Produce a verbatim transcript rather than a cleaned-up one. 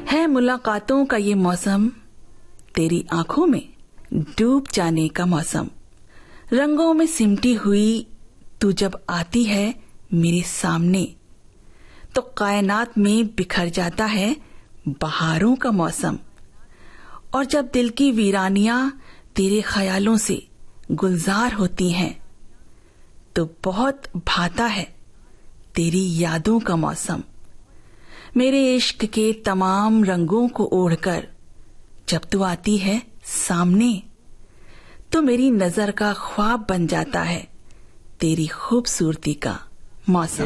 है मुलाकातों का ये मौसम, तेरी आंखों में डूब जाने का मौसम। रंगों में सिमटी हुई तू जब आती है मेरे सामने, तो कायनात में बिखर जाता है बहारों का मौसम। और जब दिल की वीरानियां तेरे ख्यालों से गुलजार होती हैं, तो बहुत भाता है तेरी यादों का मौसम। मेरे इश्क के तमाम रंगों को ओढ़कर जब तू आती है सामने, तो मेरी नजर का ख्वाब बन जाता है तेरी खूबसूरती का मौसम।